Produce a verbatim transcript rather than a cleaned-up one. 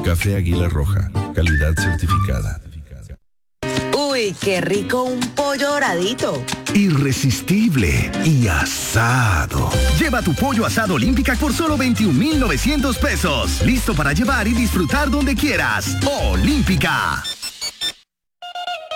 Café Águila Roja, calidad certificada. Uy, qué rico un pollo doradito. Irresistible y asado. Lleva tu pollo asado Olímpica por solo veintiún mil novecientos pesos. Listo para llevar y disfrutar donde quieras. Olímpica.